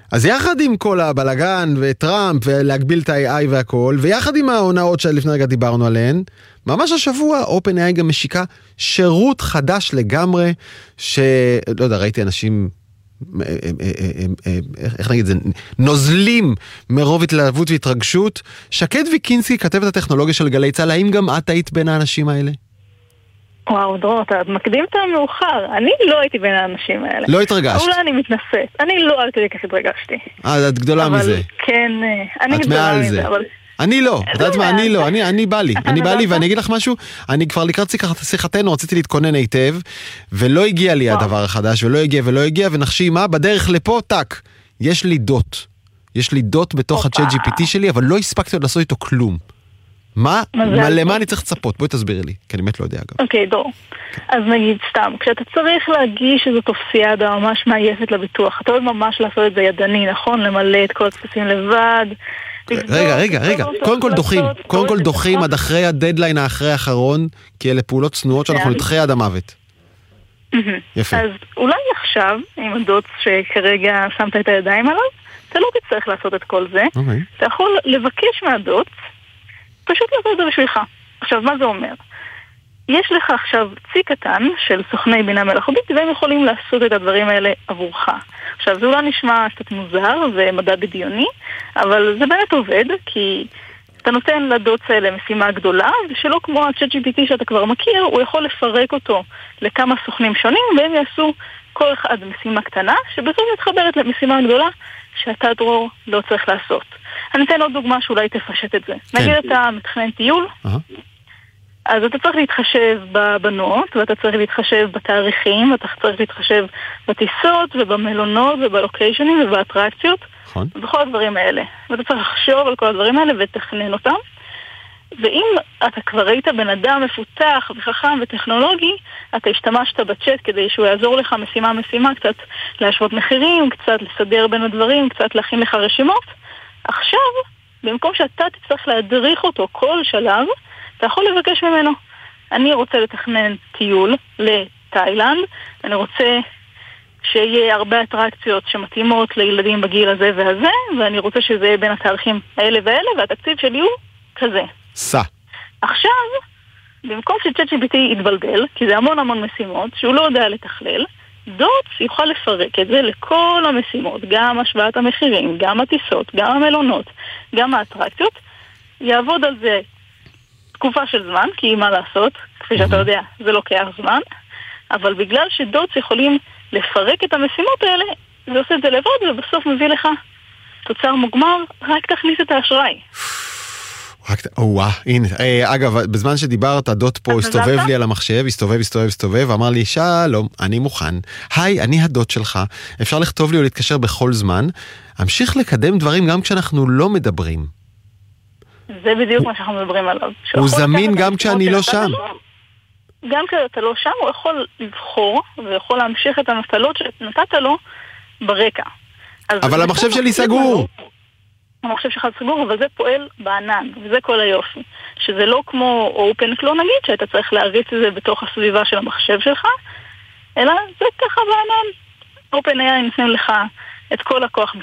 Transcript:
אז יחד עם כל הבלגן וטראמפ ולהגביל את ה-AI והכל, ויחד עם העונאות שלפני רגע דיברנו עליהן, ממש השבוע OpenAI גם משיקה שירות חדש לגמרי, לא יודע, ראיתי אנשים, איך נגיד זה, נוזלים מרוב התלהבות והתרגשות. שקד ויקינסקי, כתבת הטכנולוגיה של גלי צה"ל, האם גם את היית בין האנשים האלה? וואו, דרור, אתה מקדים את המאוחר. אני לא הייתי בין האנשים האלה. לא התרגשת? אולי אני מתנשאת. אני לא עד כדי כך התרגשתי. את גדולה מזה. אבל כן, אני גדולה מזה, אבל... אני לא, את יודעת מה, אני בא לי, ואני אגיד לך משהו, אני כבר לקראת שיחתנו רציתי להתכונן היטב, ולא הגיע לי הדבר החדש, ולא הגיע, ונחשי מה, בדרך לפה, טק, יש לי דוט בתוך ה-Chat GPT שלי, אבל לא הספקתי עוד לעשות איתו כלום. למה אני צריך לצפות? בואי תסבירי לי, כי אני באמת לא יודע אגב. אוקיי, דור. אז נגיד סתם, כשאתה צריך להגיש איזו טופסיאדה ממש מעייפת לביטוח, אתה אוהב ממש לעשות את זה ידני, נכון? למלא את כל הטפסים לבד. רגע, קודם כל דוחים עד אחרי הדדליין האחרי האחרון, כי אלה פעולות צנועות שאנחנו נדחה עד המוות. יפה. אז אולי עכשיו, עם הדוץ שכרגע שמת את הידיים עליו, אתה לא תצטרך לעשות את כל זה. אתה יכול לבקש מהדוץ, פשוט לעשות את זה בשבילך. עכשיו, מה זה אומר? יש לך עכשיו צי קטן של סוכני בינה מלאכותית, והם יכולים לעשות את הדברים האלה עבורך. עכשיו, זה אולי נשמע קצת מוזר ומדע בדיוני, אבל זה באמת עובד, כי אתה נותן לדוץ האלה משימה גדולה, ושלא כמו ה-Chat GPT שאתה כבר מכיר, הוא יכול לפרק אותו לכמה סוכנים שונים, והם יעשו כל אחד משימה קטנה, שבסוף מתחברת למשימה גדולה, שאתה דרור לא צריך לעשות. אני אתן עוד דוגמה שאולי תפשט את זה. נגיד אתה מתכנן טיול, אז אתה צריך להתחשב בבנות, ואתה צריך להתחשב בתאריכים, ואתה צריך להתחשב בטיסות ובמלונות ובלוקיישנים ובאטרקציות, ובכל הדברים האלה. ואתה צריך לחשוב על כל הדברים האלה ותכנן אותם. ואם אתה כבר היית בן אדם מפותח וחכם וטכנולוגי, אתה השתמשת בצ'אט כדי שהוא יעזור לך משימה, קצת להשוות מחירים, קצת לסדר בין הדברים, קצת להכין לך רשימות. עכשיו, במקום שאתה תצטרך להדריך אותו כל שלב, אתה יכול לבקש ממנו. אני רוצה לתכנן טיול לתאילנד, אני רוצה שיהיה הרבה אטרקציות שמתאימות לילדים בגיל הזה והזה, ואני רוצה שזה יהיה בין התאריכים האלה והאלה, והתקציב שלי הוא כזה. עכשיו, במקום ש-ChatGPT יתבלבל, כי זה המון משימות שהוא לא יודע לתכלל, דוץ יוכל לפרק את זה לכל המשימות, גם השוואת המחירים, גם הטיסות, גם המלונות, גם האטרקציות, יעבוד על זה תקופה של זמן, כי מה לעשות, כפי שאתה יודע, זה לוקח זמן, אבל בגלל שדוץ יכולים לפרק את המשימות האלה, זה עושה את זה לבד, ובסוף מביא לך תוצר מוגמר, רק תכניס את האשראי. הנה, אגב, בזמן שדיברת, הדוט פה הסתובב לי על המחשב, הסתובב, ואמר לי, שלום, אני מוכן, היי, אני הדוט שלך, אפשר לכתוב לי או להתקשר בכל זמן, אמשיך לקדם דברים גם כשאנחנו לא מדברים. זה בדיוק מה שאנחנו מדברים עליו. הוא זמין גם כשאני לא שם. גם כשאתה לא שם, הוא יכול לבחור, ויכול להמשיך את המטלות שנתת לו ברקע. אבל המחשב שלי סגור. המחשב שלך סגור, אבל זה פועל בענן, וזה כל היופי. שזה לא כמו OpenClaw נגיד, שאתה צריך להריץ את זה בתוך הסביבה של המחשב שלך, אלא זה ככה בענן. OpenAI נותן לך את כל הכוח